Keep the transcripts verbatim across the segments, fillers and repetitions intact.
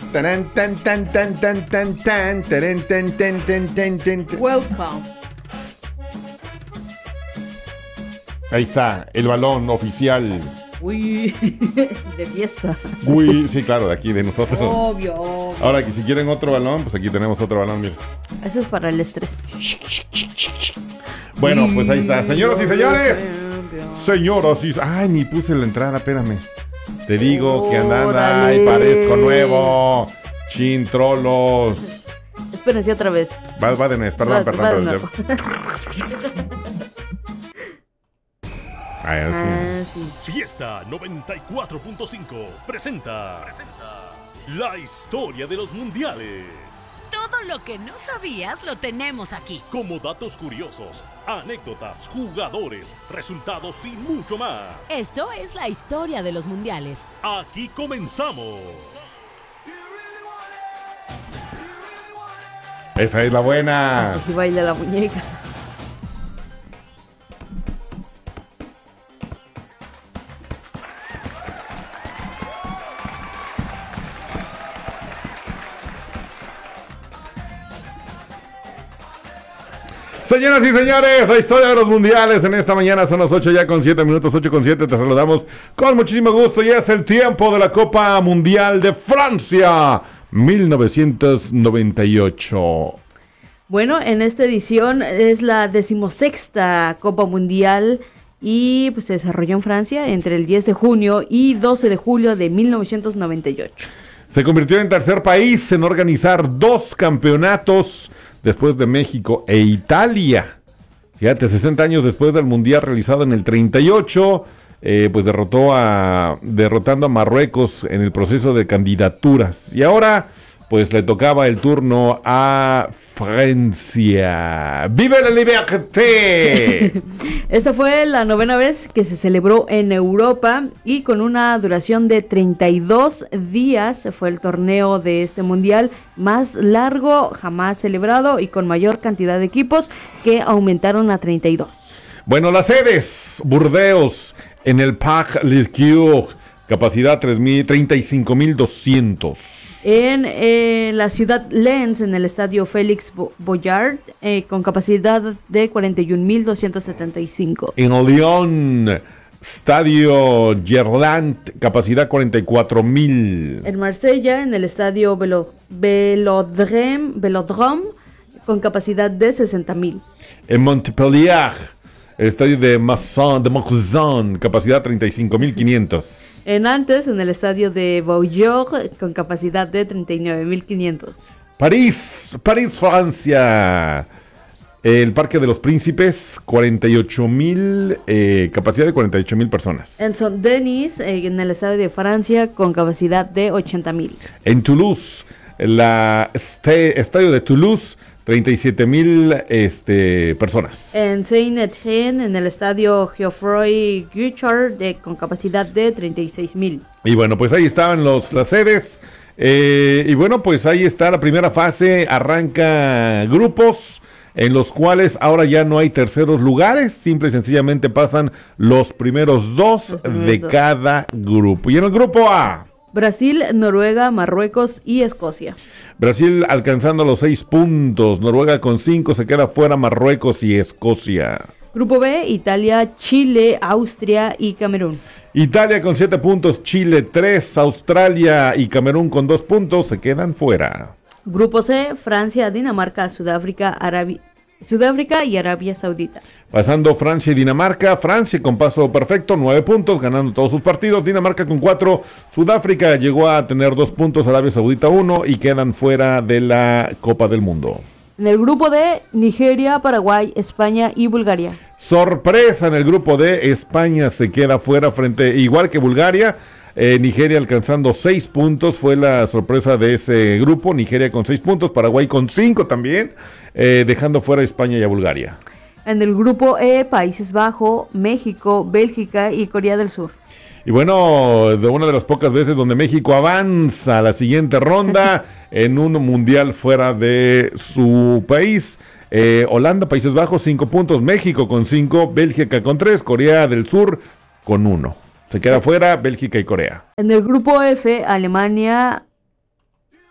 Tan, tan, tan, tan, tan, tan, tan, tan, tan, tan, tan, tan, tan. Welcome. Ahí está, el balón oficial. Uy, de fiesta. Uy, sí, claro, de aquí, de nosotros. Obvio, obvio. Ahora que si quieren otro balón, pues aquí tenemos otro balón, mira. Eso es para el estrés. Bueno, pues ahí está. Señoras y señores. Señoras y... Ay, ni puse la entrada, espérame. Te digo que andan... Ay, parezco nuevo. Chin, trolos. Espérense otra vez. Va, va de nuez, perdón, Va- perdón. va de perdón. nuevo. Ay, así. Ah, sí. Fiesta noventa y cuatro punto cinco presenta, presenta la historia de los mundiales. Todo lo que no sabías lo tenemos aquí. Como datos curiosos, anécdotas, jugadores, resultados y mucho más. Esto es la historia de los mundiales. Aquí comenzamos. Esa es la buena. Así sí baila la muñeca. Señoras y señores, la historia de los mundiales en esta mañana son las ocho ya con siete minutos, ocho con siete. Te saludamos con muchísimo gusto y es el tiempo de la Copa Mundial de Francia mil novecientos noventa y ocho. Bueno, en esta edición es la decimosexta Copa Mundial y pues se desarrolló en Francia entre el diez de junio y doce de julio de mil novecientos noventa y ocho. Se convirtió en tercer país en organizar dos campeonatos después de México e Italia. Fíjate, sesenta años después del mundial realizado en el treinta y ocho, eh, pues derrotó a derrotando a Marruecos en el proceso de candidaturas. Y ahora, pues le tocaba el turno a Francia. ¡Vive la liberté! Esta fue la novena vez que se celebró en Europa y con una duración de treinta y dos días fue el torneo de este mundial más largo jamás celebrado y con mayor cantidad de equipos que aumentaron a treinta y dos. Bueno, las sedes: Burdeos en el Parc Les Cures, capacidad treinta y cinco mil doscientos. En eh, la ciudad Lens, en el estadio Félix Bo- Boyard, eh, con capacidad de cuarenta y un mil doscientos setenta y cinco. En Lyon, estadio Gerland, capacidad cuarenta y cuatro mil. En Marsella, en el estadio Velo- Velodrome, Velodrome, con capacidad de sesenta mil. En Montpellier, el estadio de Masson, de Montezan, capacidad treinta y cinco mil quinientos. En Nantes, en el estadio de Beaujord, con capacidad de treinta y nueve mil quinientos. París, París, Francia. El Parque de los Príncipes, cuarenta y ocho mil, eh, capacidad de cuarenta y ocho mil personas. En Saint-Denis, eh, en el estadio de Francia, con capacidad de ochenta mil. En Toulouse, la este, estadio de Toulouse, treinta y siete mil este, personas. En Saint-Étienne, en el estadio Geoffroy Guichard, de, con capacidad de treinta y seis mil. Y bueno, pues ahí estaban los, las sedes. Eh, y bueno, pues ahí está la primera fase. Arranca grupos en los cuales ahora ya no hay terceros lugares. Simple y sencillamente pasan los primeros dos Los primeros de dos. cada grupo. Y en el grupo A, Brasil, Noruega, Marruecos y Escocia. Brasil alcanzando los seis puntos. Noruega con cinco, se queda fuera Marruecos y Escocia. Grupo B, Italia, Chile, Austria y Camerún. Italia con siete puntos, Chile tres, Australia y Camerún con dos puntos se quedan fuera. Grupo C, Francia, Dinamarca, Sudáfrica, Arabia, Sudáfrica y Arabia Saudita. Pasando Francia y Dinamarca, Francia con paso perfecto, nueve puntos, ganando todos sus partidos, Dinamarca con cuatro, Sudáfrica llegó a tener dos puntos, Arabia Saudita uno y quedan fuera de la Copa del Mundo. En el grupo D, Nigeria, Paraguay, España y Bulgaria. Sorpresa en el grupo D, España se queda fuera frente, igual que Bulgaria. Eh, Nigeria alcanzando seis puntos, fue la sorpresa de ese grupo. Nigeria con seis puntos, Paraguay con cinco también, eh, dejando fuera a España y a Bulgaria. En el grupo E, Países Bajos, México, Bélgica y Corea del Sur. Y bueno, de una de las pocas veces donde México avanza a la siguiente ronda en un mundial fuera de su país. Eh, Holanda, Países Bajos, cinco puntos, México con cinco, Bélgica con tres, Corea del Sur con uno. Se queda fuera Bélgica y Corea. En el grupo F, Alemania,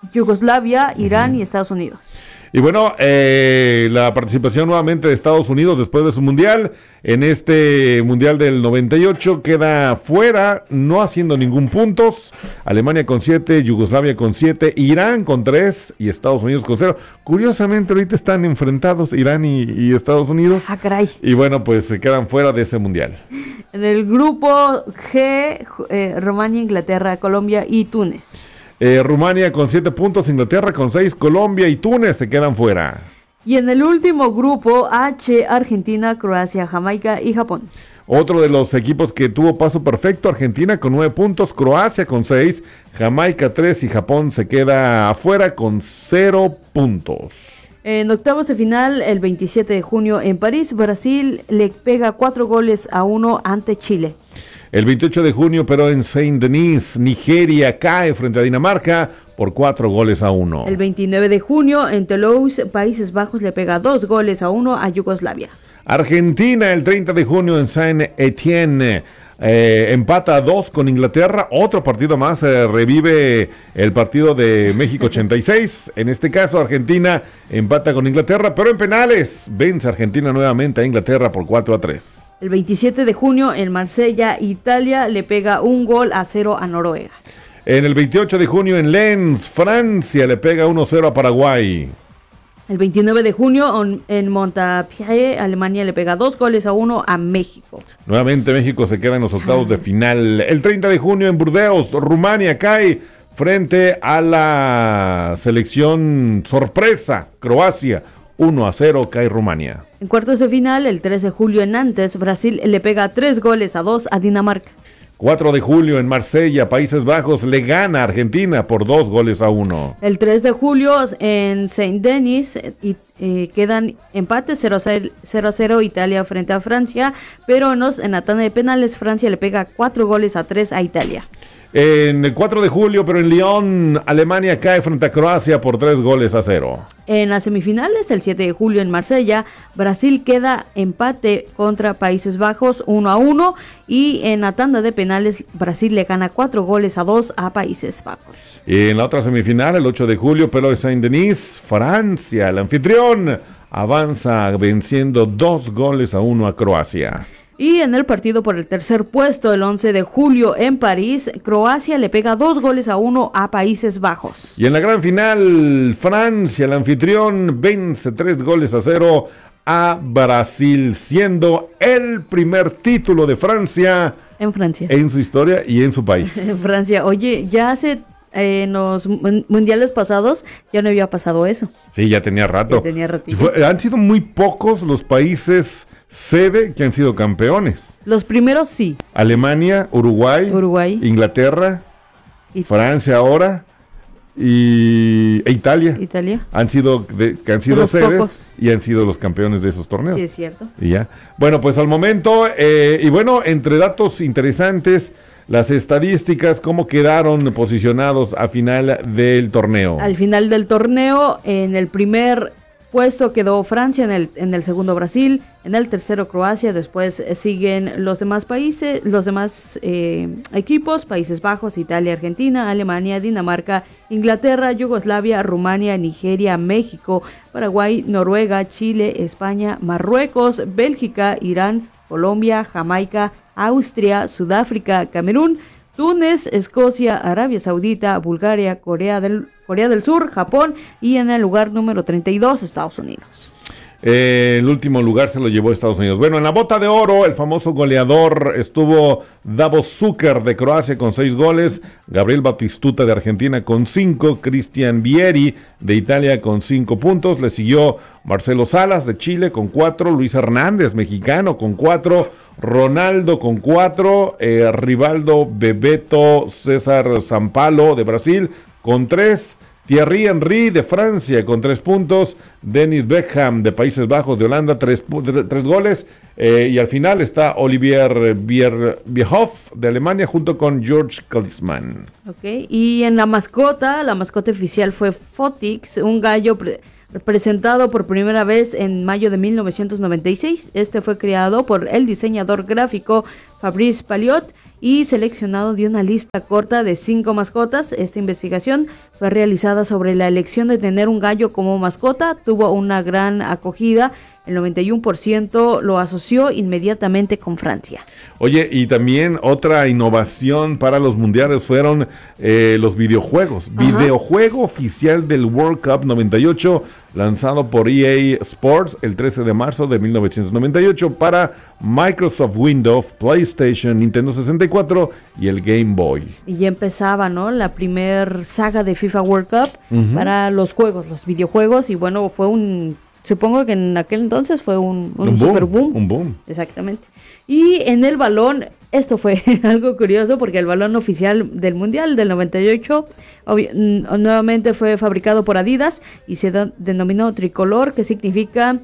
Yugoslavia, Irán uh-huh. y Estados Unidos. Y bueno, eh, la participación nuevamente de Estados Unidos después de su mundial, en este mundial del noventa y ocho, queda fuera, no haciendo ningún puntos. Alemania con siete, Yugoslavia con siete, Irán con tres y Estados Unidos con cero. Curiosamente ahorita están enfrentados Irán y, y Estados Unidos. Ah, caray. Y bueno, pues se quedan fuera de ese mundial. En el grupo G, eh, Rumania, Inglaterra, Colombia y Túnez. Eh, Rumania con siete puntos, Inglaterra con seis, Colombia y Túnez se quedan fuera. Y en el último grupo H, Argentina, Croacia, Jamaica y Japón. Otro de los equipos que tuvo paso perfecto, Argentina con nueve puntos, Croacia con seis, Jamaica tres y Japón se queda afuera con cero puntos. En octavos de final, el veintisiete de junio en París, Brasil le pega cuatro goles a uno ante Chile. El veintiocho de junio, pero en Saint-Denis, Nigeria cae frente a Dinamarca por cuatro goles a uno. El veintinueve de junio, en Toulouse, Países Bajos le pega dos goles a uno a Yugoslavia. Argentina, el treinta de junio en Saint-Étienne, eh, empata a dos con Inglaterra. Otro partido más, eh, revive el partido de México ochenta y seis. En este caso, Argentina empata con Inglaterra, pero en penales vence Argentina nuevamente a Inglaterra por cuatro a tres. El veintisiete de junio en Marsella, Italia le pega un gol a cero a Noruega. En el veintiocho de junio en Lens, Francia le pega uno a cero a Paraguay. El veintinueve de junio en Montpellier, Alemania le pega dos goles a uno a México. Nuevamente México se queda en los octavos de final. El treinta de junio en Burdeos, Rumania cae frente a la selección sorpresa, Croacia. uno a cero cae Rumania. En cuartos de final, el tres de julio en Nantes, Brasil le pega tres goles a dos a Dinamarca. cuatro de julio en Marsella, Países Bajos le gana a Argentina por dos goles a uno. El tres de julio en Saint-Denis y, eh, quedan empates cero a cero Italia frente a Francia, pero en, los, en la tanda de penales Francia le pega cuatro goles a tres a Italia. En el cuatro de julio, pero en Lyon, Alemania cae frente a Croacia por tres goles a cero. En las semifinales, el siete de julio en Marsella, Brasil queda empate contra Países Bajos uno a uno y en la tanda de penales Brasil le gana cuatro goles a dos a Países Bajos. Y en la otra semifinal, el ocho de julio, pero en Saint-Denis, Francia, el anfitrión, avanza venciendo dos goles a uno a Croacia. Y en el partido por el tercer puesto, el once de julio en París, Croacia le pega dos goles a uno a Países Bajos. Y en la gran final, Francia, el anfitrión, vence tres goles a cero a Brasil, siendo el primer título de Francia en Francia, en su historia y en su país. En Francia, oye, ya hace eh, en los mundiales pasados ya no había pasado eso. Sí, ya tenía rato. Ya tenía ratito. Fue, han sido muy pocos los países sede que han sido campeones. Los primeros sí. Alemania, Uruguay, Uruguay. Inglaterra, It- Francia ahora y e Italia. Italia. Han sido de, que han sido Los sedes pocos. y han sido los campeones de esos torneos. Sí, es cierto. Y ya. Bueno, pues al momento, eh, y bueno, entre datos interesantes, las estadísticas, cómo quedaron posicionados a final del torneo. Al final del torneo, en el primer puesto quedó Francia, en el, en el segundo Brasil, en el tercero Croacia, después eh, siguen los demás países, los demás eh, equipos, Países Bajos, Italia, Argentina, Alemania, Dinamarca, Inglaterra, Yugoslavia, Rumania, Nigeria, México, Paraguay, Noruega, Chile, España, Marruecos, Bélgica, Irán, Colombia, Jamaica, Austria, Sudáfrica, Camerún, Túnez, Escocia, Arabia Saudita, Bulgaria, Corea del, Corea del Sur, Japón y en el lugar número treinta y dos, Estados Unidos. Eh, el último lugar se lo llevó Estados Unidos. Bueno, en la bota de oro, el famoso goleador estuvo Davor Šuker de Croacia con seis goles, Gabriel Batistuta de Argentina con cinco, Cristian Vieri de Italia con cinco puntos, le siguió Marcelo Salas de Chile con cuatro, Luis Hernández, mexicano, con cuatro, Ronaldo con cuatro, eh, Rivaldo Bebeto César Sampaio de Brasil con tres, Thierry Henry de Francia con tres puntos, Dennis Beckham de Países Bajos de Holanda, tres, tres goles, eh, y al final está Olivier Bierhoff de Alemania junto con George Klinsmann. Ok, y en la mascota, la mascota oficial fue Fotix, un gallo pre- presentado por primera vez en mayo de mil novecientos noventa y seis. Este fue creado por el diseñador gráfico Fabrice Palliot y seleccionado de una lista corta de cinco mascotas. Esta investigación fue realizada sobre la elección de tener un gallo como mascota. Tuvo una gran acogida. El noventa y uno por ciento lo asoció inmediatamente con Francia. Oye, y también otra innovación para los mundiales fueron eh, los videojuegos. Ajá. Videojuego oficial del World Cup noventa y ocho, lanzado por E A Sports el trece de marzo de mil novecientos noventa y ocho para Microsoft Windows, PlayStation, Nintendo sesenta y cuatro y el Game Boy. Y ya empezaba, ¿no? La primer saga de FIFA World Cup uh-huh. para los juegos, los videojuegos, y bueno, fue un... Supongo que en aquel entonces fue un, un, un super boom, boom. Un boom. Exactamente. Y en el balón, esto fue algo curioso porque el balón oficial del Mundial del noventa y ocho obvio, nuevamente fue fabricado por Adidas y se do, denominó tricolor, que significa...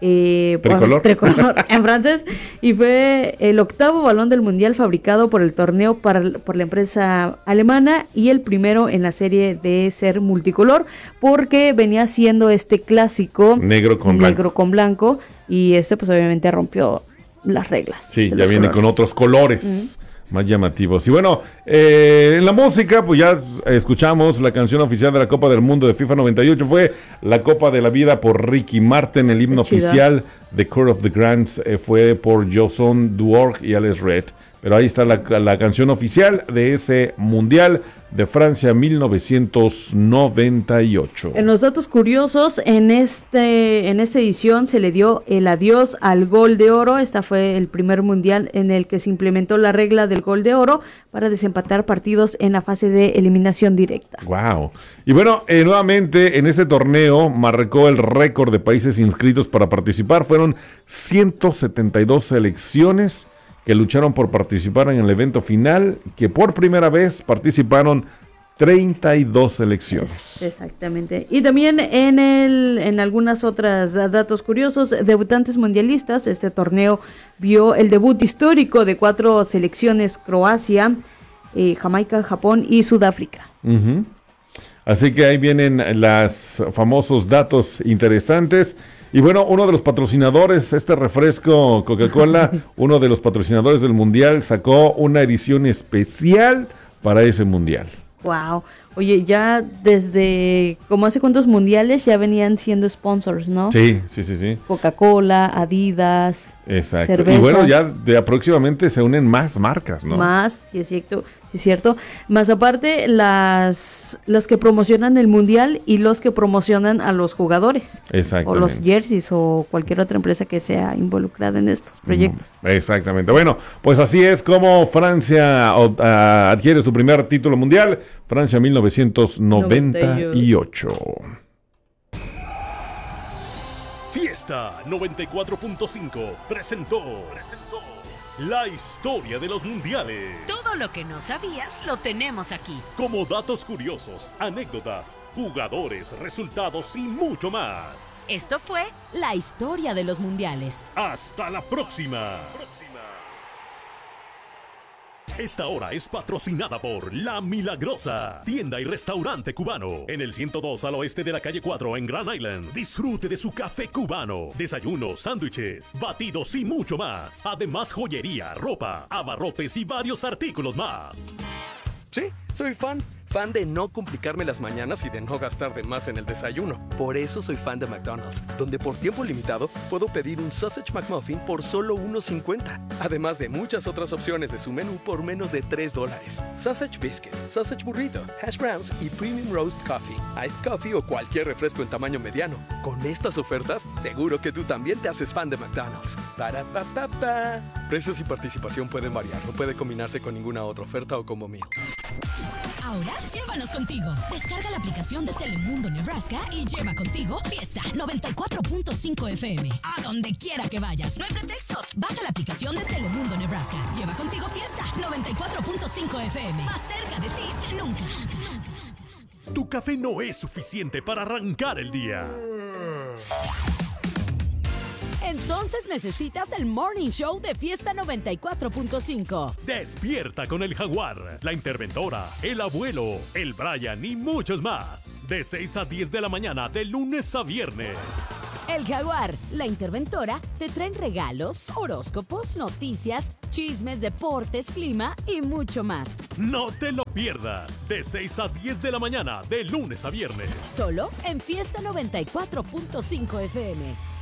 Eh, tricolor. tricolor en francés, y fue el octavo balón del mundial fabricado por el torneo para, por la empresa alemana y el primero en la serie de ser multicolor, porque venía siendo este clásico negro con negro blanco, con blanco y este pues obviamente rompió las reglas. Sí, ya viene colores. Con otros colores. Uh-huh. Más llamativos. Y bueno, eh, en la música, pues ya escuchamos la canción oficial de la Copa del Mundo de FIFA noventa y ocho. Fue La Copa de la Vida por Ricky Martin. El himno oficial de Court of the Grands eh, fue por Jason Duorg y Alex Red. Pero ahí está la, la canción oficial de ese Mundial de Francia mil novecientos noventa y ocho. En los datos curiosos, en este en esta edición se le dio el adiós al gol de oro. Esta fue el primer mundial en el que se implementó la regla del gol de oro para desempatar partidos en la fase de eliminación directa. Wow. Y bueno, eh, nuevamente en este torneo marcó el récord de países inscritos para participar. Fueron ciento setenta y dos selecciones que lucharon por participar en el evento final, que por primera vez participaron treinta y dos selecciones. Exactamente. Y también en el en algunas otras datos curiosos, debutantes mundialistas, este torneo vio el debut histórico de cuatro selecciones: Croacia, eh, Jamaica, Japón y Sudáfrica. Uh-huh. Así que ahí vienen los famosos datos interesantes. Y bueno, uno de los patrocinadores, este refresco Coca-Cola, uno de los patrocinadores del Mundial, sacó una edición especial para ese Mundial. Wow. Oye, ya desde, como hace cuántos mundiales ya venían siendo sponsors, ¿no? Sí, sí, sí, sí. Coca-Cola, Adidas, exacto. cervezas. Y bueno, ya de próximamente se unen más marcas, ¿no? Más, sí es cierto, sí es cierto. Más aparte, las, las que promocionan el mundial y los que promocionan a los jugadores. Exactamente. O los jerseys o cualquier otra empresa que sea involucrada en estos proyectos. Mm, exactamente. Bueno, pues así es como Francia uh, adquiere su primer título mundial. Francia mil novecientos noventa y ocho. Fiesta noventa y cuatro punto cinco presentó, presentó la historia de los mundiales. Todo lo que no sabías lo tenemos aquí. Como datos curiosos, anécdotas, jugadores, resultados y mucho más. Esto fue la historia de los mundiales. Hasta la próxima. Esta hora es patrocinada por La Milagrosa, tienda y restaurante cubano, en el ciento dos al oeste de la calle cuatro en Grand Island. Disfrute de su café cubano, desayunos, sándwiches, batidos y mucho más. Además, joyería, ropa, abarrotes y varios artículos más. Sí, soy fan. Fan de no complicarme las mañanas y de no gastar de más en el desayuno. Por eso soy fan de McDonald's, donde por tiempo limitado puedo pedir un Sausage McMuffin por solo uno cincuenta. Además de muchas otras opciones de su menú por menos de tres dólares. Sausage Biscuit, Sausage Burrito, Hash Browns y Premium Roast Coffee, Iced Coffee o cualquier refresco en tamaño mediano. Con estas ofertas, seguro que tú también te haces fan de McDonald's. Para pa pa pa. Precios y participación pueden variar, no puede combinarse con ninguna otra oferta o como meal. Ahora llévanos contigo. Descarga la aplicación de Telemundo Nebraska y lleva contigo Fiesta noventa y cuatro punto cinco F M. A donde quiera que vayas. No hay pretextos. Baja la aplicación de Telemundo Nebraska. Lleva contigo Fiesta noventa y cuatro punto cinco F M. Más cerca de ti que nunca. Tu café no es suficiente para arrancar el día. Entonces necesitas el Morning Show de Fiesta noventa y cuatro punto cinco. Despierta con el Jaguar, la Interventora, el Abuelo, el Brian y muchos más. De seis a diez de la mañana, de lunes a viernes. El Jaguar, la interventora, te traen regalos, horóscopos, noticias, chismes, deportes, clima y mucho más. No te lo pierdas. De seis a diez de la mañana, de lunes a viernes. Solo en Fiesta noventa y cuatro punto cinco F M.